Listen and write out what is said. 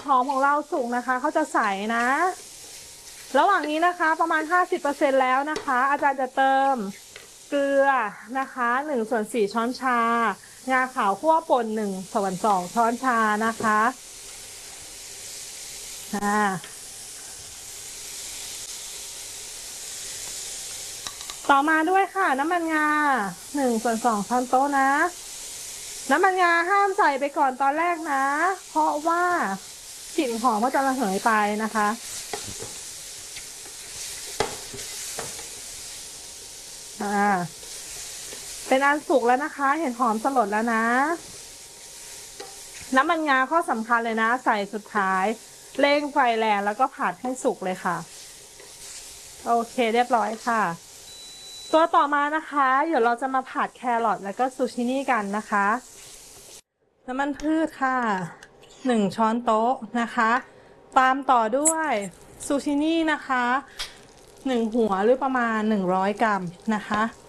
หอมของเราสุกนะคะเขาจะใสนะระหว่างนี้นะคะประมาณ50%แล้วนะคะอาจารย์จะเติมเกลือนะคะ1/4ช้อนชางาขาวคั่วป่น1/2ช้อนชานะคะต่อมาด้วยค่ะน้ำมันงา1/2ช้อนโต๊ะนะน้ำมันงาห้ามใส่ไปก่อนตอนแรกนะเพราะว่ากลิ่นหอมก็จะระเหยไปนะคะเป็นอันสุกแล้วนะคะเห็นหอมสลดแล้วนะน้ำมันงาข้อสำคัญเลยนะใส่สุดท้ายเร่งไฟแรงแล้วก็ผัดให้สุกเลยค่ะโอเคเรียบร้อยค่ะตัวต่อมานะคะเดี๋ยวเราจะมาผัดแครอทแล้วก็ซูชินี่กันนะคะน้ำมันพืชค่ะ1 ช้อนโต๊ะนะคะตามต่อด้วยซูชินี่นะคะ1 หัวหรือประมาณ100 กรัมนะคะ